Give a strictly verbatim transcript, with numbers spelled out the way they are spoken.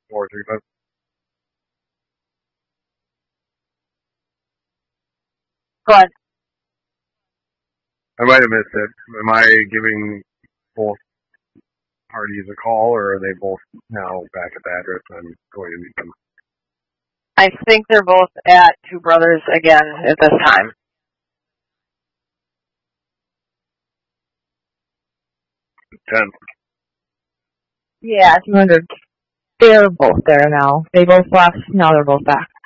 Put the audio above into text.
four three five. Go ahead. I might have missed it. Am I giving both parties a call, or are they both now back at the address I'm going to meet them? I think they're both at Two Brothers again at this time. Ten. Yeah, two hundred. They're both there now. They both left. Now they're both back.